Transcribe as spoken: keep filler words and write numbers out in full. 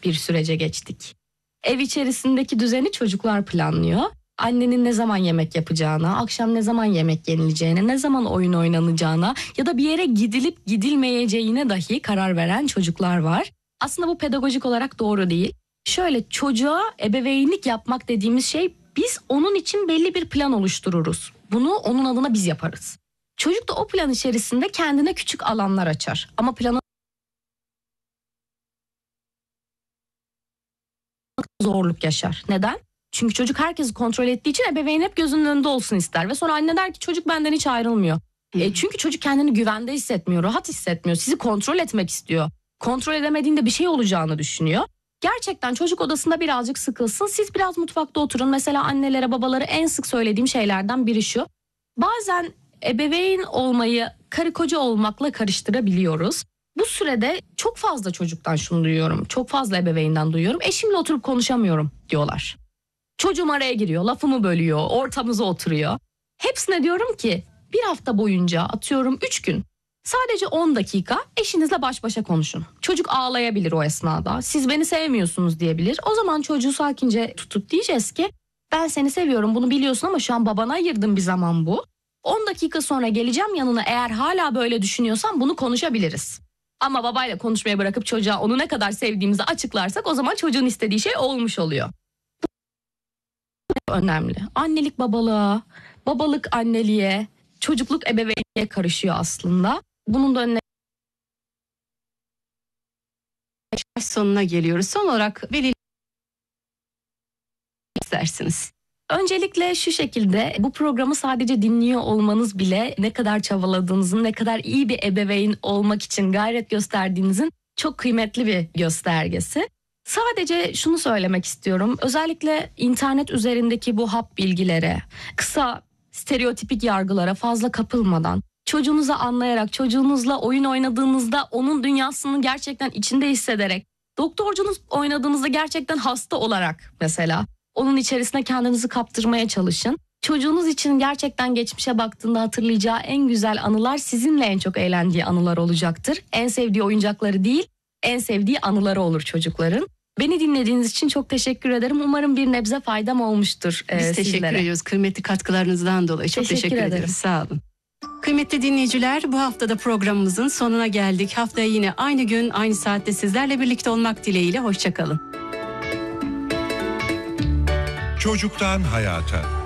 bir sürece geçtik. Ev içerisindeki düzeni çocuklar planlıyor. Annenin ne zaman yemek yapacağına, akşam ne zaman yemek yenileceğine, ne zaman oyun oynanacağına ya da bir yere gidilip gidilmeyeceğine dahi karar veren çocuklar var. Aslında bu pedagojik olarak doğru değil. Şöyle, çocuğa ebeveynlik yapmak dediğimiz şey, biz onun için belli bir plan oluştururuz. Bunu onun adına biz yaparız. Çocuk da o plan içerisinde kendine küçük alanlar açar. Ama planı zorluk yaşar. Neden? Çünkü çocuk herkesi kontrol ettiği için ebeveyn hep gözünün önünde olsun ister. Ve sonra anne der ki çocuk benden hiç ayrılmıyor. E çünkü çocuk kendini güvende hissetmiyor, rahat hissetmiyor. Sizi kontrol etmek istiyor. Kontrol edemediğinde bir şey olacağını düşünüyor. Gerçekten çocuk odasında birazcık sıkılsın. Siz biraz mutfakta oturun. Mesela annelere, babalara en sık söylediğim şeylerden biri şu. Bazen ebeveyn olmayı karı koca olmakla karıştırabiliyoruz. Bu sürede çok fazla çocuktan şunu duyuyorum. Çok fazla ebeveynden duyuyorum. Eşimle oturup konuşamıyorum diyorlar. Çocuğum araya giriyor, lafımı bölüyor, ortamıza oturuyor. Hepsine diyorum ki bir hafta boyunca, atıyorum üç gün, sadece on dakika eşinizle baş başa konuşun. Çocuk ağlayabilir o esnada. Siz beni sevmiyorsunuz diyebilir. O zaman çocuğu sakince tutup diyeceğiz ki ben seni seviyorum, bunu biliyorsun ama şu an babana ayırdığım bir zaman bu. on dakika sonra geleceğim yanına, eğer hala böyle düşünüyorsan bunu konuşabiliriz. Ama babayla konuşmaya bırakıp çocuğa onu ne kadar sevdiğimizi açıklarsak o zaman çocuğun istediği şey olmuş oluyor. Bu önemli. Annelik babalığa, babalık anneliğe, çocukluk ebeveynliğe karışıyor aslında. Bunun da önüne sonuna geliyoruz. Son olarak veli istersiniz. Öncelikle şu şekilde, bu programı sadece dinliyor olmanız bile ne kadar çabaladığınızın, ne kadar iyi bir ebeveyn olmak için gayret gösterdiğinizin çok kıymetli bir göstergesi. Sadece şunu söylemek istiyorum. Özellikle internet üzerindeki bu hap bilgilere, kısa stereotipik yargılara fazla kapılmadan, çocuğunuzu anlayarak, çocuğunuzla oyun oynadığınızda onun dünyasını gerçekten içinde hissederek, doktorcunuz oynadığınızda gerçekten hasta olarak mesela onun içerisine kendinizi kaptırmaya çalışın. Çocuğunuz için gerçekten geçmişe baktığında hatırlayacağı en güzel anılar sizinle en çok eğlendiği anılar olacaktır. En sevdiği oyuncakları değil, en sevdiği anıları olur çocukların. Beni dinlediğiniz için çok teşekkür ederim. Umarım bir nebze faydam olmuştur e, Biz sizlere. teşekkür ediyoruz kıymetli katkılarınızdan dolayı. Çok teşekkür, teşekkür ederiz. Sağ olun. Kıymetli dinleyiciler, bu haftada programımızın sonuna geldik. Haftaya yine aynı gün, aynı saatte sizlerle birlikte olmak dileğiyle. Hoşça kalın. Çocuktan hayata.